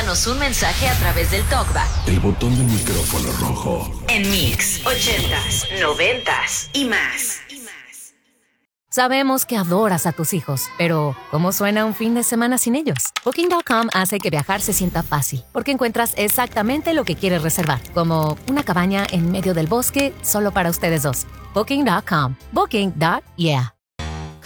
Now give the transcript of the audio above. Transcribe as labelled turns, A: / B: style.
A: Déjanos un mensaje a través del TalkBack.
B: El botón del micrófono rojo.
A: En Mix 80s, 90s y más.
C: Sabemos que adoras a tus hijos, pero ¿cómo suena un fin de semana sin ellos? Booking.com hace que viajar se sienta fácil, porque encuentras exactamente lo que quieres reservar, como una cabaña en medio del bosque solo para ustedes dos. Booking.com. Booking.yeah.